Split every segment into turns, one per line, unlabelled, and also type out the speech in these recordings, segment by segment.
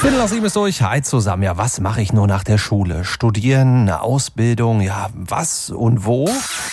Viertel nach 7 ist durch. Hi zusammen. Ja, was mache ich nur nach der Schule? Studieren, eine Ausbildung, ja, was und wo?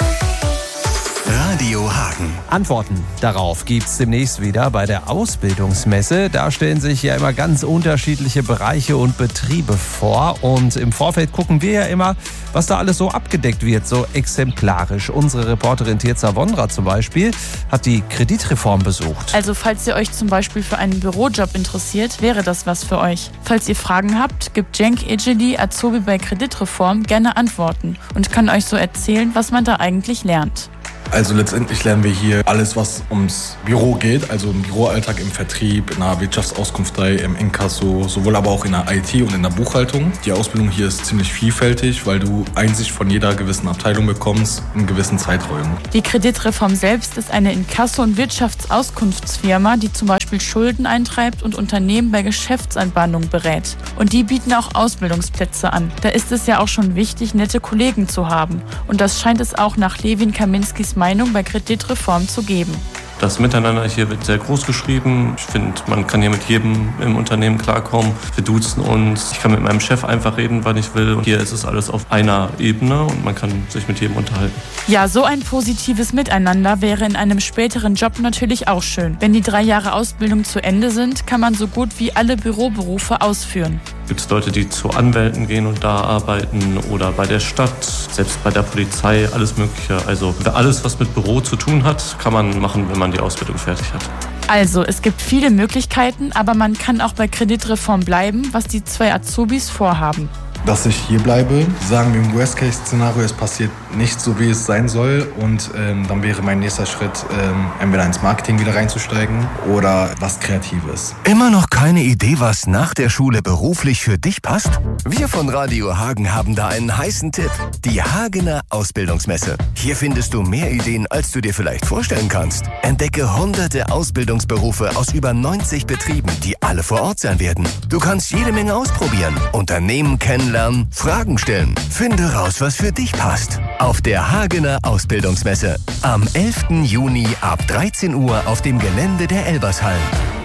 Radio Hagen.
Antworten darauf gibt's demnächst wieder bei der Ausbildungsmesse. Da stellen sich ja immer ganz unterschiedliche Bereiche und Betriebe vor. Und im Vorfeld gucken wir ja immer, was da alles so abgedeckt wird, so exemplarisch. Unsere Reporterin Tirza Wondra zum Beispiel hat die Kreditreform besucht.
Also falls ihr euch zum Beispiel für einen Bürojob interessiert, wäre das was für euch. Falls ihr Fragen habt, gibt Cenk Eceli, Azubi bei Kreditreform, gerne Antworten und kann euch so erzählen, was man da eigentlich lernt.
Also letztendlich lernen wir hier alles, was ums Büro geht, also im Büroalltag, im Vertrieb, in der Wirtschaftsauskunftei, im Inkasso, sowohl aber auch in der IT und in der Buchhaltung. Die Ausbildung hier ist ziemlich vielfältig, weil du Einsicht von jeder gewissen Abteilung bekommst in gewissen Zeiträumen.
Die Kreditreform selbst ist eine Inkasso- und Wirtschaftsauskunftsfirma, die zum Beispiel Schulden eintreibt und Unternehmen bei Geschäftsanbahnung berät. Und die bieten auch Ausbildungsplätze an. Da ist es ja auch schon wichtig, nette Kollegen zu haben. Und das scheint es auch nach Levin Kaminskis Meinung bei Kreditreform zu geben.
Das Miteinander hier wird sehr groß geschrieben. Ich finde, man kann hier mit jedem im Unternehmen klarkommen. Wir duzen uns. Ich kann mit meinem Chef einfach reden, wann ich will. Und hier ist es alles auf einer Ebene und man kann sich mit jedem unterhalten.
Ja, so ein positives Miteinander wäre in einem späteren Job natürlich auch schön. Wenn die 3 Jahre Ausbildung zu Ende sind, kann man so gut wie alle Büroberufe ausführen.
Gibt es Leute, die zu Anwälten gehen und da arbeiten oder bei der Stadt, selbst bei der Polizei, alles Mögliche. Also alles, was mit Büro zu tun hat, kann man machen, wenn man die Ausbildung fertig hat.
Also, es gibt viele Möglichkeiten, aber man kann auch bei Kreditreform bleiben, was die 2 Azubis vorhaben.
Dass ich hier bleibe, sagen wir im Worst-Case-Szenario, es passiert nicht so, wie es sein soll und dann wäre mein nächster Schritt, entweder ins Marketing wieder reinzusteigen oder was Kreatives.
Immer noch keine Idee, was nach der Schule beruflich für dich passt? Wir von Radio Hagen haben da einen heißen Tipp. Die Hagener Ausbildungsmesse. Hier findest du mehr Ideen, als du dir vielleicht vorstellen kannst. Entdecke hunderte Ausbildungsberufe aus über 90 Betrieben, die alle vor Ort sein werden. Du kannst jede Menge ausprobieren, Unternehmen kennenlernen, Fragen stellen. Finde raus, was für dich passt. Auf der Hagener Ausbildungsmesse. Am 11. Juni ab 13 Uhr auf dem Gelände der Elbershallen.